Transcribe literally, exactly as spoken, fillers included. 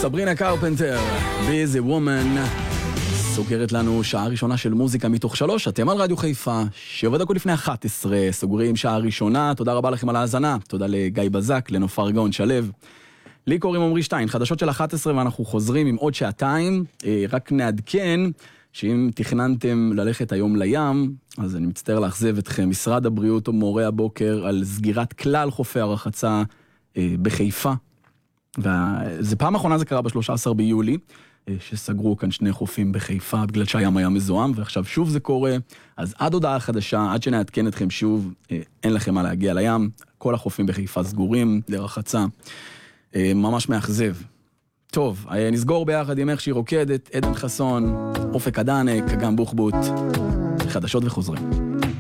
סברינה קרפנטר, Be the Woman, סוגרת לנו שעה ראשונה של מוזיקה מתוך שלוש. אתם על רדיו חיפה, שבע דקות לפני אחת עשרה, סוגרים שעה ראשונה. תודה רבה לכם על ההאזנה, תודה לגיא בזק, לנופר גאון שלב. לי קוראים עמרי שטיין, חדשות של אחת עשרה, ואנחנו חוזרים עם עוד שעתיים. רק נעדכן שאם תכננתם ללכת היום לים, אז אני מצטער לאכזב אתכם. משרד הבריאות מורה הבוקר על סגירת כלל חופי הרחצה בחיפה. וזה פעם האחרונה, זה קרה ב-שלושה עשר ביולי, שסגרו כאן שני חופים בחיפה, בגלל שהים היה מזוהם, ועכשיו שוב זה קורה. אז עד הודעה חדשה, עד שנעדכן אתכם שוב, אין לכם מה להגיע לים. כל החופים בחיפה סגורים לרחצה. ממש מאכזב. טוב, נסגור ביחד עם איך שהיא רוקדת, עדן חסון, אופק עדנק, אגם בוחבוט, חדשות וחוזרים.